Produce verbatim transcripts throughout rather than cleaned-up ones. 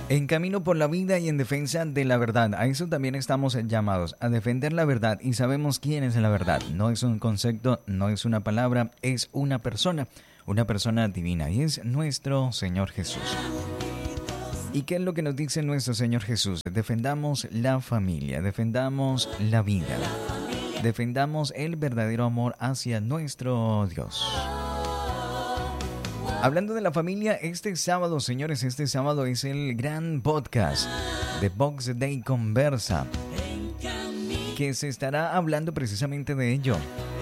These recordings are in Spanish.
En camino por la vida y en defensa de la verdad. A eso también estamos llamados, a defender la verdad. Y sabemos quién es la verdad. No es un concepto, no es una palabra, es una persona. Una persona divina. Y es nuestro Señor Jesús. ¿Y qué es lo que nos dice nuestro Señor Jesús? Defendamos la familia, defendamos la vida. Defendamos el verdadero amor hacia nuestro Dios. Hablando de la familia, este sábado, señores, este sábado es el gran podcast de Box Day Conversa, que se estará hablando precisamente de ello.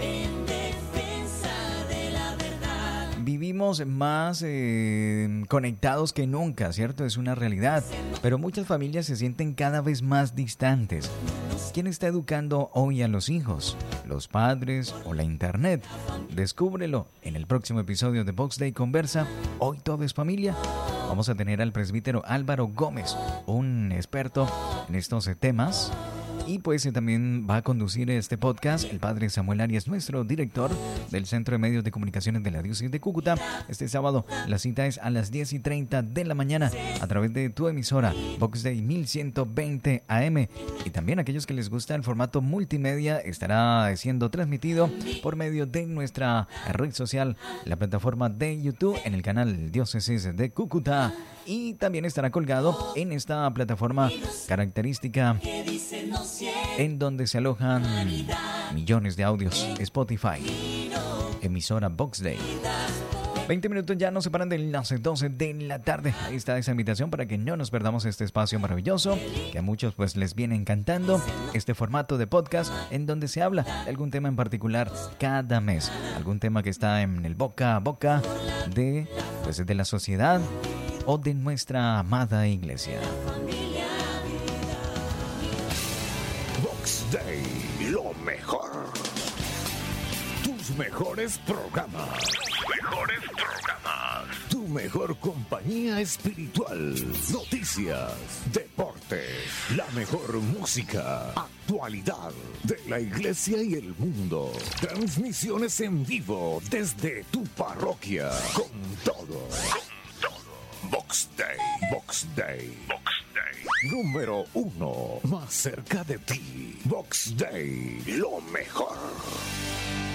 Vivimos más eh, conectados que nunca, ¿cierto? Es una realidad, pero muchas familias se sienten cada vez más distantes. ¿Quién está educando hoy a los hijos? ¿Los padres o la internet? Descúbrelo en el próximo episodio de Box Day Conversa. Hoy todo es familia. Vamos a tener al presbítero Álvaro Gómez, un experto en estos temas. Y pues eh, también va a conducir este podcast el padre Samuel Arias, nuestro director del Centro de Medios de Comunicaciones de la Diócesis de Cúcuta. Este sábado la cita es a las diez y treinta de la mañana a través de tu emisora Box Day mil ciento veinte A M. Y también aquellos que les gusta el formato multimedia, estará siendo transmitido por medio de nuestra red social, la plataforma de YouTube, en el canal Diócesis de Cúcuta. Y también estará colgado en esta plataforma característica en donde se alojan millones de audios, Spotify, emisora Box Day. veinte minutos ya nos separan de las doce de la tarde. Ahí está esa invitación para que no nos perdamos este espacio maravilloso que a muchos pues les viene encantando, este formato de podcast en donde se habla de algún tema en particular cada mes, algún tema que está en el boca a boca de, pues, de la sociedad o de nuestra amada iglesia. Box Day, lo mejor. Tus mejores programas. Tus mejores programas. Tu mejor compañía espiritual. Noticias, deportes, la mejor música, actualidad de la iglesia y el mundo. Transmisiones en vivo desde tu parroquia. Con todo. Box Day, Box Day, Box Day. Número uno, más cerca de ti. Box Day, lo mejor.